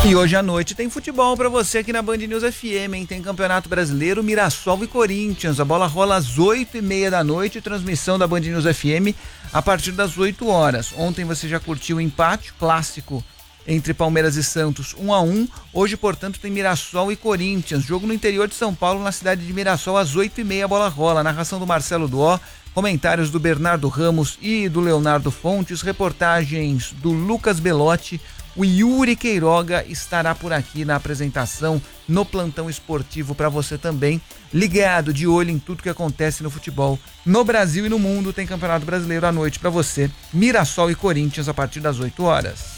E hoje à noite tem futebol pra você aqui na Band News FM, hein? Tem Campeonato Brasileiro, Mirassol e Corinthians. A bola rola às 8h30 da noite, transmissão da Band News FM a partir das 8 horas. Ontem você já curtiu o empate clássico entre Palmeiras e Santos, 1-1. Hoje, portanto, tem Mirassol e Corinthians. Jogo no interior de São Paulo, na cidade de Mirassol, às 8h30 a bola rola. Narração do Marcelo Duó, comentários do Bernardo Ramos e do Leonardo Fontes, reportagens do Lucas Belotti. O Yuri Queiroga estará por aqui na apresentação, no plantão esportivo para você também, ligado, de olho em tudo que acontece no futebol. No Brasil e no mundo tem Campeonato Brasileiro à noite para você, Mirassol e Corinthians a partir das 8 horas.